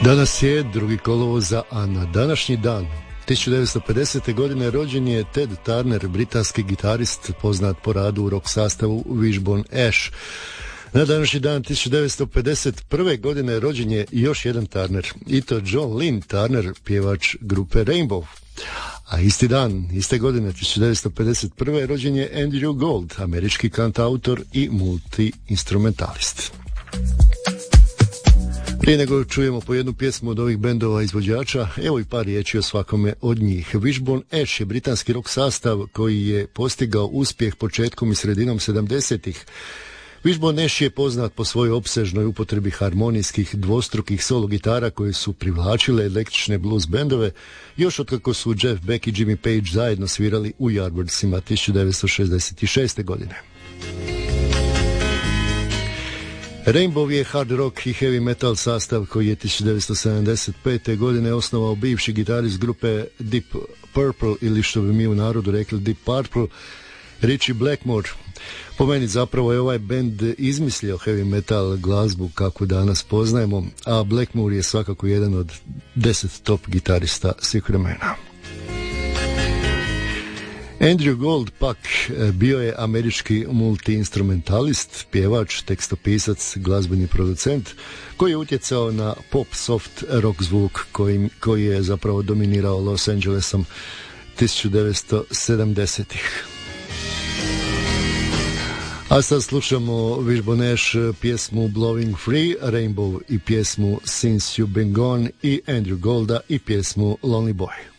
Danas je 2. kolovoza, a na današnji dan 1950. godine rođen je Ted Turner, britanski gitarist poznat po radu u rock sastavu Wishbone Ash. Na današnji dan 1951. godine rođen je još jedan Turner, i to John Lynn Turner, pjevač grupe Rainbow. A isti dan, iste godine 1951. rođen je Andrew Gold, američki kantautor i multi-instrumentalist. Prije nego čujemo po jednu pjesmu od ovih bendova izvođača, evo i par riječi o svakome od njih. Wishbone Ash je britanski rock sastav koji je postigao uspjeh početkom i sredinom 70-ih. Wishbone Ash je poznat po svojoj opsežnoj upotrebi harmonijskih dvostrukih solo gitara koje su privlačile električne blues bendove još otkako su Jeff Beck i Jimmy Page zajedno svirali u Yardbirdsima 1966. godine. Rainbow je hard rock i heavy metal sastav koji je 1975. godine osnovao bivši gitarist grupe Deep Purple, ili što bi mi u narodu rekli Deep Purple, Ritchie Blackmore. Po meni zapravo je ovaj bend izmislio heavy metal glazbu kako danas poznajemo, a Blackmore je svakako jedan od 10 top gitarista svih vremena. Andrew Gold pak bio je američki multi-instrumentalist, pjevač, tekstopisac, glazbeni producent koji je utjecao na pop soft rock zvuk koji je zapravo dominirao Los Angelesom 1970-ih. A sad slušamo Wishbone Ash pjesmu Blowing Free, Rainbow i pjesmu Since You've Been Gone i Andrew Golda i pjesmu Lonely Boy.